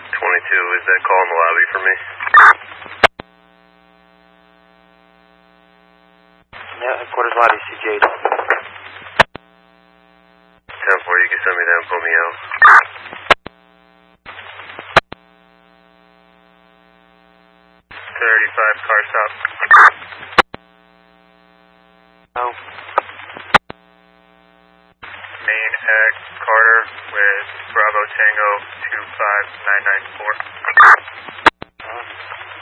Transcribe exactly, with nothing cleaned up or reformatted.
twenty-two, is that call in the lobby for me? Yeah, headquarters lobby, C J. ten four, you can send me that and pull me out. thirty-five, car stop. Oh. Main X Carter with Bravo Tango two five nine nine four.